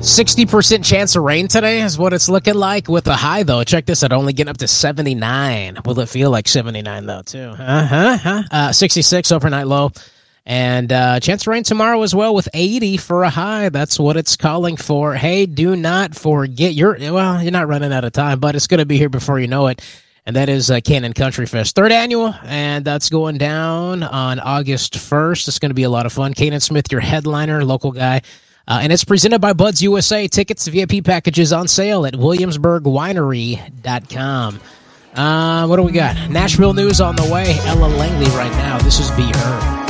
60% chance of rain today is what it's looking like with a high, though. Check this out, only getting up to 79. Will it feel like 79, though, too? 66 overnight low. And chance of rain tomorrow as well with 80 for a high. That's what it's calling for. Hey, do not forget, you're not running out of time, but it's going to be here before you know it. And that is Cannon Country Fest, 3rd annual, and that's going down on August 1st. It's going to be a lot of fun. Kanan Smith, your headliner, local guy. And it's presented by Buds USA. Tickets, VIP packages on sale at WilliamsburgWinery.com. What do we got? Nashville news on the way. Ella Langley right now. This is Be Heard.